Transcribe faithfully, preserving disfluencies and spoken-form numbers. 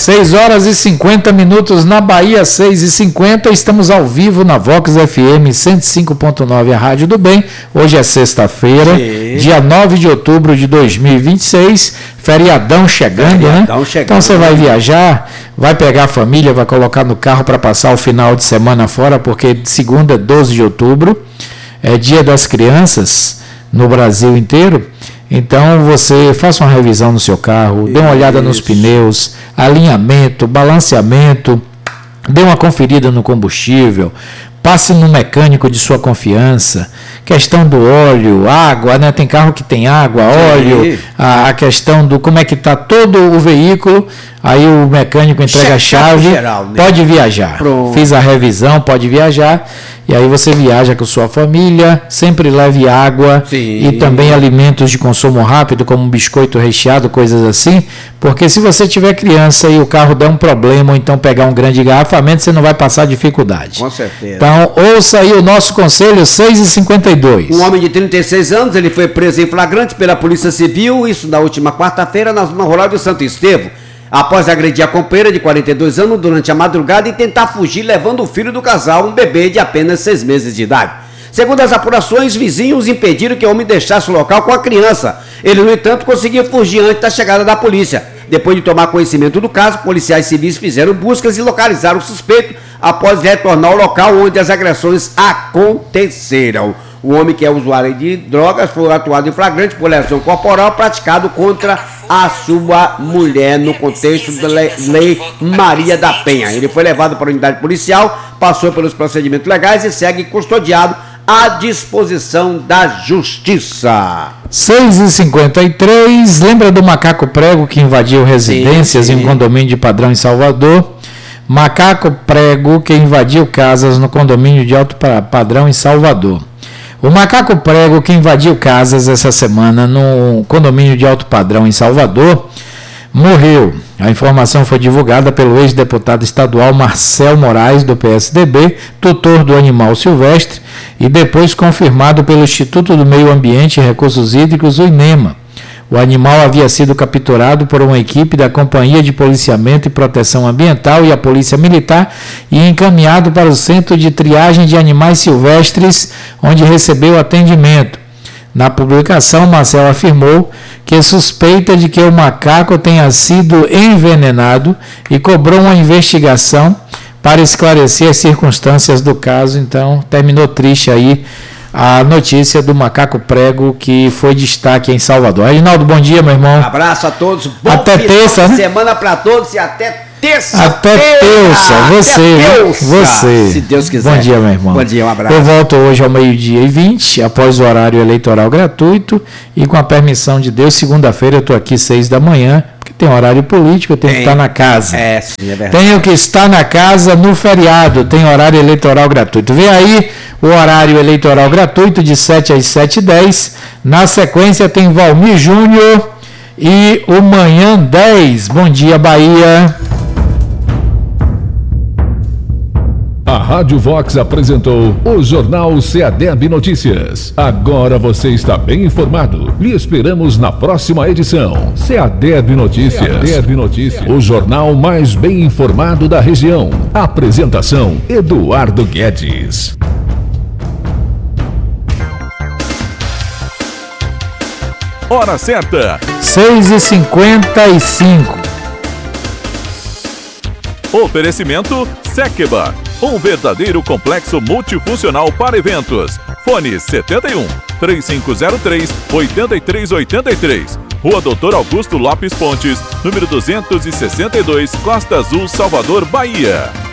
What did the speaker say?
seis horas e cinquenta minutos na Bahia, seis e cinquenta, estamos ao vivo na Vox F M cento e cinco ponto nove, a Rádio do Bem. Hoje é sexta-feira, dia nove de outubro de dois mil e vinte e seis, feriadão chegando, feriadão né? Chegando. Então você vai viajar, vai pegar a família, vai colocar no carro para passar o final de semana fora, porque segunda, doze de outubro, é dia das crianças no Brasil inteiro. Então você faça uma revisão no seu carro, dê uma olhada nos pneus, alinhamento, balanceamento, dê uma conferida no combustível, passe no mecânico de sua confiança, questão do óleo, água, né? Tem carro que tem água, óleo, a, a questão do como é que está todo o veículo, aí o mecânico entrega a chave, geral, né? Pode viajar. Pronto. Fiz a revisão, pode viajar. E aí você viaja com sua família, sempre leve água. Sim. E também alimentos de consumo rápido, como biscoito recheado, coisas assim, porque se você tiver criança e o carro der um problema, ou então pegar um grande engarrafamento, você não vai passar dificuldade. Com certeza. Então, ouça aí o nosso conselho, seis e cinquenta e dois. Um homem de trinta e seis anos, ele foi preso em flagrante pela Polícia Civil, isso na última quarta-feira, na zona rural de Santo Estevão, após agredir a companheira de quarenta e dois anos durante a madrugada e tentar fugir levando o filho do casal, um bebê de apenas seis meses de idade. Segundo as apurações, vizinhos impediram que o homem deixasse o local com a criança. Ele, no entanto, conseguiu fugir antes da chegada da polícia. Depois de tomar conhecimento do caso, policiais civis fizeram buscas e localizaram o suspeito após retornar ao local onde as agressões aconteceram. O homem, que é usuário de drogas, foi atuado em flagrante por lesão corporal praticado contra a sua mulher no contexto da lei, lei Maria da Penha. Ele foi levado para a unidade policial, passou pelos procedimentos legais e segue custodiado à disposição da justiça. seis e cinquenta e três, lembra do macaco prego que invadiu residências sim, sim. em um condomínio de Padrão em Salvador? Macaco prego que invadiu casas no condomínio de Alto Padrão em Salvador. O macaco prego que invadiu casas essa semana no condomínio de Alto Padrão em Salvador morreu. A informação foi divulgada pelo ex-deputado estadual Marcel Moraes, do P S D B, tutor do animal silvestre, e depois confirmado pelo Instituto do Meio Ambiente e Recursos Hídricos, o INEMA. O animal havia sido capturado por uma equipe da Companhia de Policiamento e Proteção Ambiental e a Polícia Militar e encaminhado para o Centro de Triagem de Animais Silvestres, onde recebeu atendimento. Na publicação, Marcel afirmou que suspeita de que o macaco tenha sido envenenado e cobrou uma investigação para esclarecer as circunstâncias do caso. Então, terminou triste aí a notícia do macaco prego que foi destaque em Salvador. Reginaldo, bom dia, meu irmão. Abraço a todos. Bom até terça, né? Semana para todos e até terça. Até terça. Você, terça. Você. Se Deus quiser. Bom dia, meu irmão. Bom dia, um abraço. Eu volto hoje ao meio-dia e vinte, após o horário eleitoral gratuito e com a permissão de Deus, segunda-feira eu estou aqui seis da manhã, porque tem horário político, eu tenho tem. que estar na casa. É, sim, é verdade. Tenho que estar na casa no feriado, tem horário eleitoral gratuito. Vem aí o horário eleitoral gratuito de sete às sete e dez. Na sequência tem Valmir Júnior e o Manhã dez. Bom dia, Bahia. A Rádio Vox apresentou o Jornal Ceadeb Notícias. Agora você está bem informado. Lhe esperamos na próxima edição. Ceadeb Notícias. Ceadeb Notícias. O jornal mais bem informado da região. Apresentação: Eduardo Guedes. Hora certa. seis e cinquenta e cinco. Oferecimento Sequeba, um verdadeiro complexo multifuncional para eventos. Fone setenta e um, três cinco zero três, oito três oito três. Rua Doutor Augusto Lopes Pontes, número duzentos e sessenta e dois, Costa Azul, Salvador, Bahia.